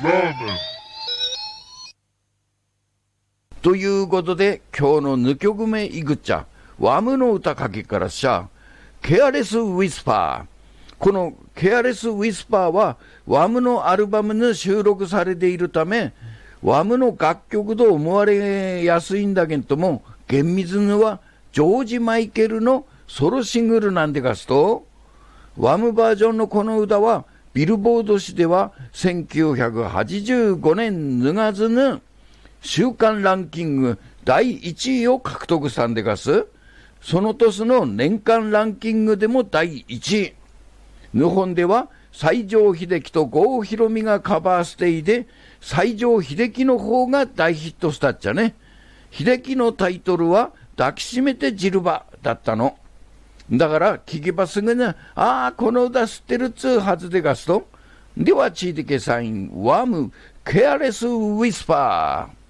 ということで、今日の2曲目いくっちゃ、ワムの歌かけからっしゃ、ケアレス・ウィスパー。このケアレス・ウィスパーは、ワムのアルバムに収録されているため、ワムの楽曲と思われやすいんだけども、厳密にはジョージ・マイケルのソロシングルなんでかすと、ワムバージョンのこの歌は、ビルボード誌では1985年2月に週間ランキング第1位を獲得したんでかす。その年の年間ランキングでも第1位。日本では西城秀樹と郷ひろみがカバーステイで、西城秀樹の方が大ヒットしたっちゃね。秀樹のタイトルは抱きしめてジルバだったの。だから聞けばすぐに、ああ、この歌知ってるっつうはずでかすと。では、チーティケサイン、ワム、ケアレス・ウィスパー。